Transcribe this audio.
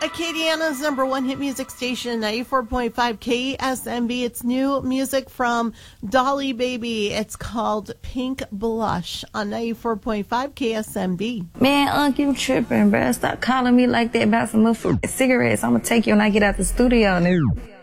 Acadiana's #1 hit music station, 94.5 KSMB. It's new music from Dolly Baby. It's called Pink Blush on 94.5 KSMB. Man, you tripping, bruh. Stop calling me like that about some motherfucking cigarettes. I'm gonna take you when I get out the studio, nigga.